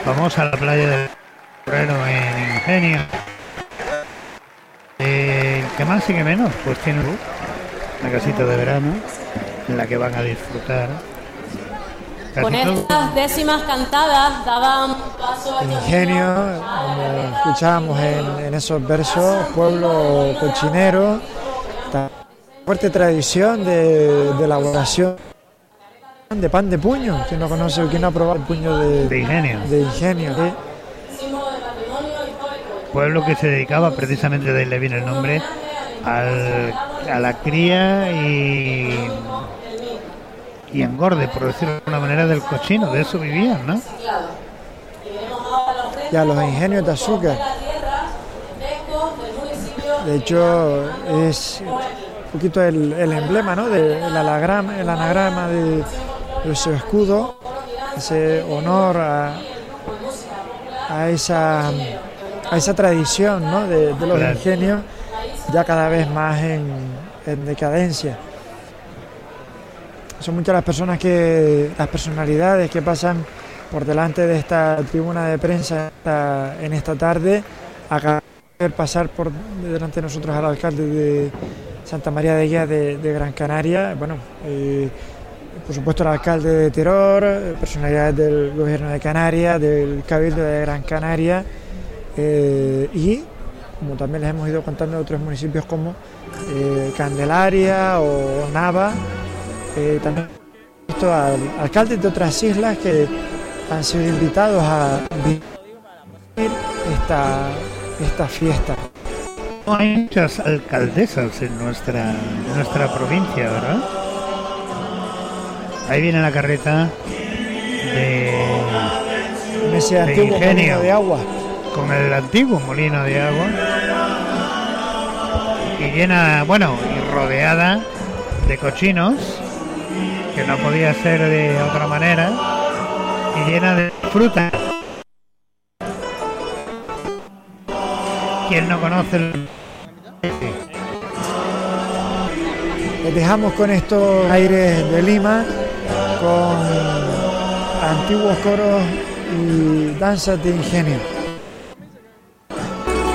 famosa la playa del Torrero en Ingenio. El que más y que menos, pues tiene una casita de verano en la que van a disfrutar. Con estas décimas cantadas daban paso a Ingenio, como escuchábamos en esos versos, pueblo cochinero, fuerte tradición de elaboración de pan de puño. ¿Quién no conoce o quién no ha probado el puño de Ingenio? De Ingenio, ¿sí? Pueblo que se dedicaba precisamente, de ahí le viene el nombre, a la cría y engorde, por decirlo de alguna manera, del cochino. De eso vivían, ¿no? Ya, los ingenios de azúcar. De hecho, es un poquito el emblema, ¿no? El anagrama de su escudo, ese honor a esa tradición, ¿no? de los ingenios, ya cada vez más en decadencia. Son muchas las personalidades que pasan por delante de esta tribuna de prensa en esta tarde. Acá pasar por delante de nosotros al alcalde de Santa María de Guía de Gran Canaria, bueno, por supuesto el alcalde de Teror, personalidades del gobierno de Canarias, del Cabildo de Gran Canaria, y como también les hemos ido contando de otros municipios como Candelaria o Nava. También he visto a alcaldes de otras islas que han sido invitados a vivir esta fiesta. No hay muchas alcaldesas en nuestra provincia, ¿verdad? Ahí viene la carreta en ese antiguo molino de agua. Con el antiguo molino de agua. Y llena, bueno, y rodeada de cochinos, que no podía ser de otra manera, y llena de fruta. ¿Quién no conoce el... Les dejamos con estos aires de Lima, con antiguos coros y danzas de ingenio.